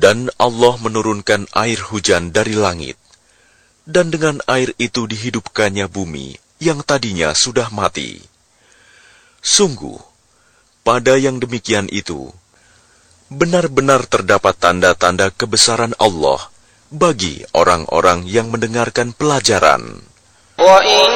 Dan Allah menurunkan air hujan dari langit, dan dengan air itu dihidupkannya bumi yang tadinya sudah mati. Sungguh, pada yang demikian itu, benar-benar terdapat tanda-tanda kebesaran Allah bagi orang-orang yang mendengarkan pelajaran.